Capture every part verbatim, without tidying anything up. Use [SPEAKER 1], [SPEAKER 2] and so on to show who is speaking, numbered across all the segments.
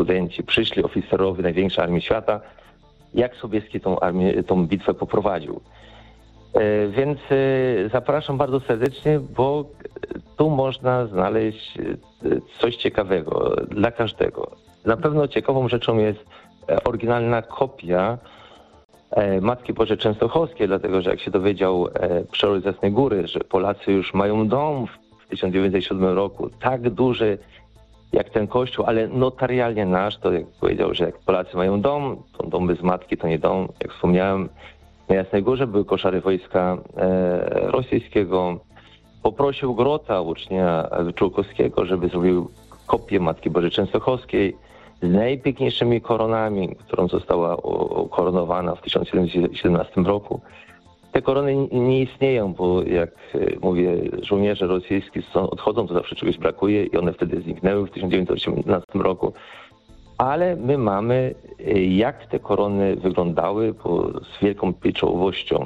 [SPEAKER 1] studenci, przyszli oficerowie największej armii świata, jak Sobieski tą, armię, tą bitwę poprowadził. Więc zapraszam bardzo serdecznie, bo tu można znaleźć coś ciekawego dla każdego. Na pewno ciekawą rzeczą jest oryginalna kopia Matki Bożej Częstochowskiej, dlatego że jak się dowiedział przeorek z Jasnej Góry, że Polacy już mają dom w tysiąc dziewięćset siódmym roku, tak duży jak ten kościół, ale notarialnie nasz, to jak powiedział, że jak Polacy mają dom, to dom bez matki to nie dom, jak wspomniałem. Na Jasnej Górze były koszary wojska e, rosyjskiego. Poprosił Grota, ucznia Wyczółkowskiego, żeby zrobił kopię Matki Bożej Częstochowskiej z najpiękniejszymi koronami, którą została ukoronowana w tysiąc siedemset siedemnastym roku. Te korony nie istnieją, bo jak mówię, żołnierze rosyjscy odchodzą, to zawsze czegoś brakuje i one wtedy zniknęły w tysiąc dziewięćset osiemnastym roku. Ale my mamy, jak te korony wyglądały, bo z wielką pieczołowością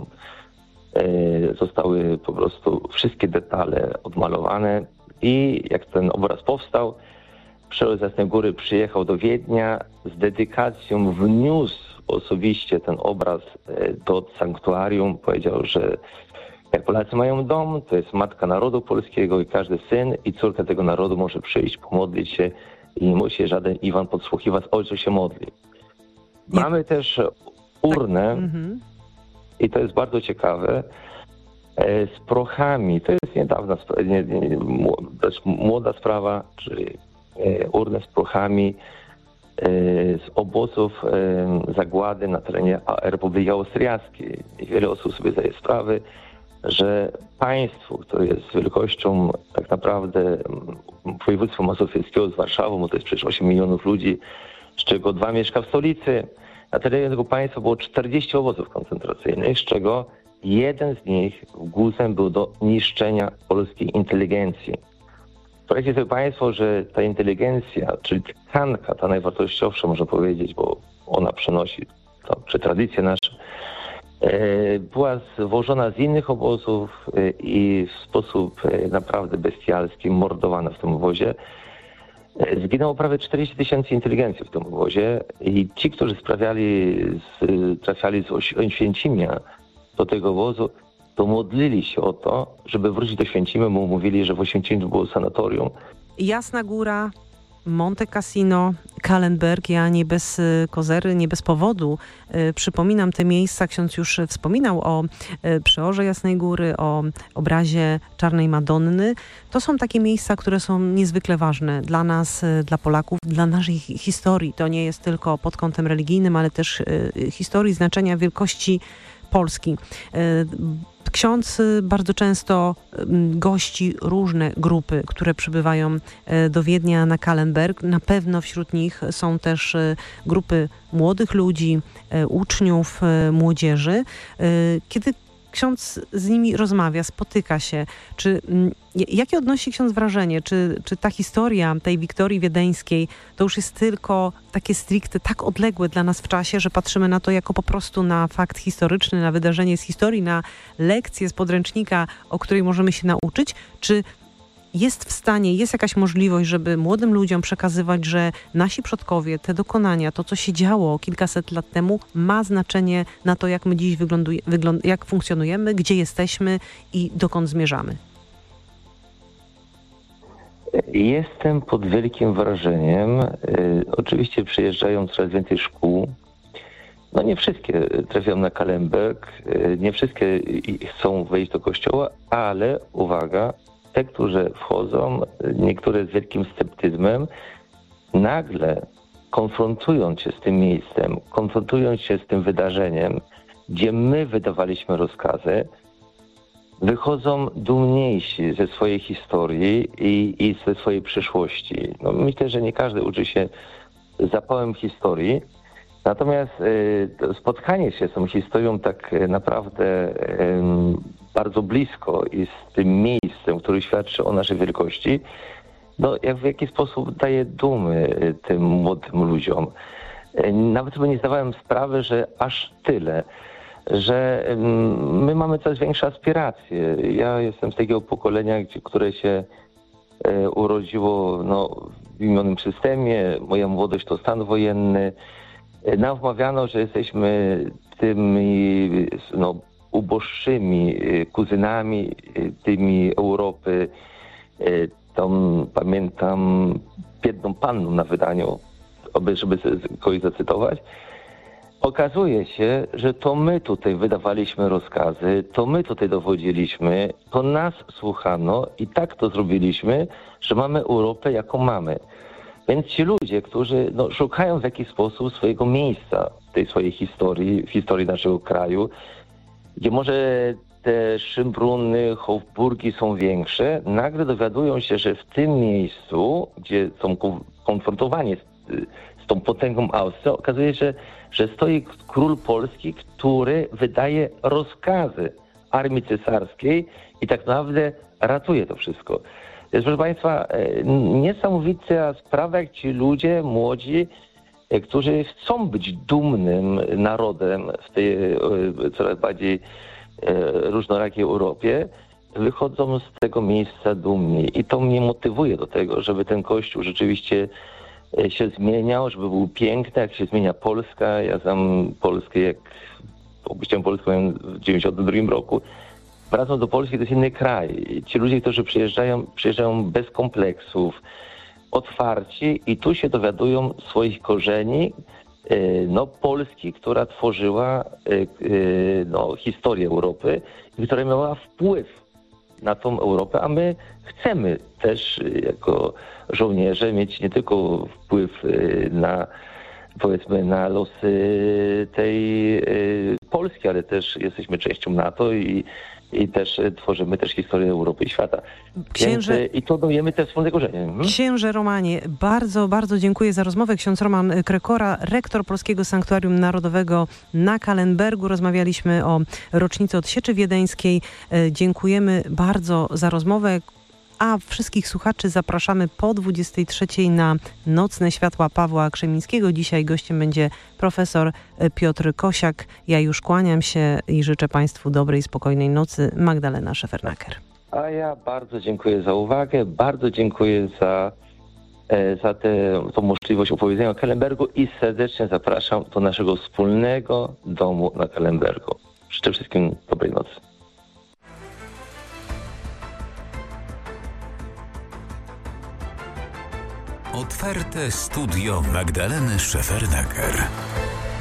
[SPEAKER 1] zostały po prostu wszystkie detale odmalowane i jak ten obraz powstał, przeorek z Jasnej Góry przyjechał do Wiednia z dedykacją, wniósł osobiście ten obraz do sanktuarium, powiedział, że jak Polacy mają dom, to jest matka narodu polskiego i każdy syn i córka tego narodu może przyjść, pomodlić się i nie musi żaden Iwan podsłuchiwać, ojcu się modli. Mamy też urnę tak. mm-hmm. i to jest bardzo ciekawe, z prochami. To jest niedawna, nie, nie, to jest młoda sprawa, czyli urnę z prochami z obozów zagłady na terenie Republiki Austriackiej. I wiele osób sobie zdaje sprawę, że państwo, które jest wielkością tak naprawdę województwa mazowieckiego z Warszawą, bo to jest przecież osiem milionów ludzi, z czego dwa mieszka w stolicy. Na terenie tego państwa było czterdzieści obozów koncentracyjnych, z czego jeden z nich głosem był do niszczenia polskiej inteligencji. Powiedzcie sobie państwo, że ta inteligencja, czyli tkanka, ta najwartościowsza, można powiedzieć, bo ona przenosi to, czy tradycje nasze, była zwożona z innych obozów i w sposób naprawdę bestialski mordowana w tym obozie. Zginęło prawie czterdzieści tysięcy inteligencji w tym obozie i ci, którzy sprawiali, z, trafiali z Oświęcimia do tego obozu, to modlili się o to, żeby wrócić do Święcimia, bo mówili, że w Oświęcimiu było sanatorium.
[SPEAKER 2] Jasna Góra, Monte Cassino, Kahlenberg, ja nie bez kozery, nie bez powodu y, przypominam te miejsca. Ksiądz już wspominał o y, przeorze Jasnej Góry, o obrazie Czarnej Madonny. To są takie miejsca, które są niezwykle ważne dla nas, y, dla Polaków, dla naszej historii. To nie jest tylko pod kątem religijnym, ale też y, historii, znaczenia wielkości Polski. Ksiądz bardzo często gości różne grupy, które przybywają do Wiednia na Kahlenberg. Na pewno wśród nich są też grupy młodych ludzi, uczniów, młodzieży. Kiedy ksiądz z nimi rozmawia, spotyka się, czy jakie odnosi ksiądz wrażenie? Czy, czy ta historia tej Wiktorii Wiedeńskiej to już jest tylko takie stricte tak odległe dla nas w czasie, że patrzymy na to jako po prostu na fakt historyczny, na wydarzenie z historii, na lekcję z podręcznika, o której możemy się nauczyć? Czy jest w stanie, jest jakaś możliwość, żeby młodym ludziom przekazywać, że nasi przodkowie, te dokonania, to co się działo kilkaset lat temu, ma znaczenie na to, jak my dziś wygląd- jak funkcjonujemy, gdzie jesteśmy i dokąd zmierzamy?
[SPEAKER 1] Jestem pod wielkim wrażeniem. Oczywiście przyjeżdżają coraz więcej szkół. No nie wszystkie trafiają na Kahlenberg, nie wszystkie chcą wejść do kościoła, ale uwaga, te, którzy wchodzą, niektóre z wielkim sceptyzmem, nagle konfrontując się z tym miejscem, konfrontując się z tym wydarzeniem, gdzie my wydawaliśmy rozkazy, wychodzą dumniejsi ze swojej historii i, i ze swojej przyszłości. No, myślę, że nie każdy uczy się zapałem historii, natomiast y, spotkanie się z tą historią tak naprawdę y, bardzo blisko i z tym miejscem, który świadczy o naszej wielkości, no jak w jakiś sposób daje dumy tym młodym ludziom. Y, nawet sobie nie zdawałem sprawy, że aż tyle, że my mamy coraz większe aspiracje. Ja jestem z takiego pokolenia, które się urodziło no, wymienionym systemie, moja młodość to stan wojenny. Nam wmawiano, że jesteśmy tymi no, uboższymi kuzynami tymi Europy. Tą, pamiętam, biedną panną na wydaniu, żeby kogoś zacytować. Okazuje się, że to my tutaj wydawaliśmy rozkazy, to my tutaj dowodziliśmy, to nas słuchano i tak to zrobiliśmy, że mamy Europę, jaką mamy. Więc ci ludzie, którzy no, szukają w jakiś sposób swojego miejsca w tej swojej historii, w historii naszego kraju, gdzie może te Szymbruny, Hofburgi są większe, nagle dowiadują się, że w tym miejscu, gdzie są konfrontowani z, z tą potęgą Austrii, okazuje się, że stoi król polski, który wydaje rozkazy armii cesarskiej i tak naprawdę ratuje to wszystko. Jest, proszę Państwa, niesamowita sprawa, jak ci ludzie młodzi, którzy chcą być dumnym narodem w tej coraz bardziej różnorakiej Europie, wychodzą z tego miejsca dumni. I to mnie motywuje do tego, żeby ten Kościół rzeczywiście się zmieniał, żeby był piękny, jak się zmienia Polska. Ja znam Polskę, jak opuściłem Polskę w dziewięćdziesiątym drugim roku. Wracam do Polski, to jest inny kraj. Ci ludzie, którzy przyjeżdżają, przyjeżdżają bez kompleksów, otwarci i tu się dowiadują swoich korzeni, no, Polski, która tworzyła no, historię Europy i która miała wpływ na tą Europę, a my chcemy też jako żołnierze mieć nie tylko wpływ na, powiedzmy, na losy tej Polski, ale też jesteśmy częścią NATO i I też tworzymy też historię Europy i świata.
[SPEAKER 2] Księże...
[SPEAKER 1] Więc, I to dajemy te wspólne korzenie. Hmm?
[SPEAKER 2] Księże Romanie, bardzo, bardzo dziękuję za rozmowę. Ksiądz Roman Krekora, rektor Polskiego Sanktuarium Narodowego na Kallenbergu. Rozmawialiśmy o rocznicy odsieczy wiedeńskiej. Dziękujemy bardzo za rozmowę. A wszystkich słuchaczy zapraszamy po dwudziestej trzeciej na Nocne Światła Pawła Krzemińskiego. Dzisiaj gościem będzie profesor Piotr Kosiak. Ja już kłaniam się i życzę Państwu dobrej, spokojnej nocy. Magdalena Szefernaker.
[SPEAKER 1] A ja bardzo dziękuję za uwagę, bardzo dziękuję za, za tę możliwość opowiedzenia o Kallenbergu i serdecznie zapraszam do naszego wspólnego domu na Kallenbergu. Życzę wszystkim dobrej nocy.
[SPEAKER 3] Otwarte studio Magdaleny Szefernaker.